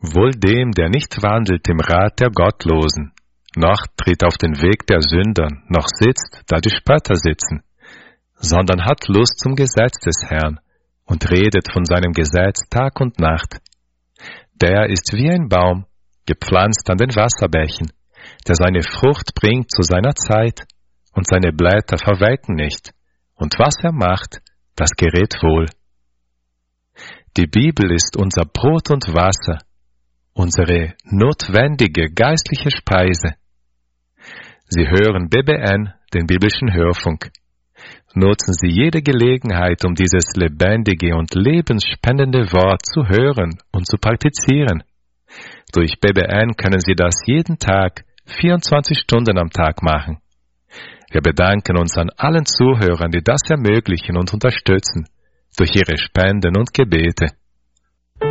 Wohl dem, der nicht wandelt im Rat der Gottlosen, noch tritt auf den Weg der Sündern, noch sitzt, da die Spötter sitzen, sondern hat Lust zum Gesetz des Herrn und redet von seinem Gesetz Tag und Nacht. Der ist wie ein Baum, gepflanzt an den Wasserbächen, der seine Frucht bringt zu seiner Zeit, und seine Blätter verwelken nicht, und was er macht, das gerät wohl. Die Bibel ist unser Brot und Wasser, unsere notwendige geistliche Speise. Sie hören BBN, den biblischen Hörfunk. Nutzen Sie jede Gelegenheit, um dieses lebendige und lebensspendende Wort zu hören und zu praktizieren. Durch BBN können Sie das jeden Tag, 24 Stunden am Tag machen. Wir bedanken uns an allen Zuhörern, die das ermöglichen und unterstützen, durch ihre Spenden und Gebete.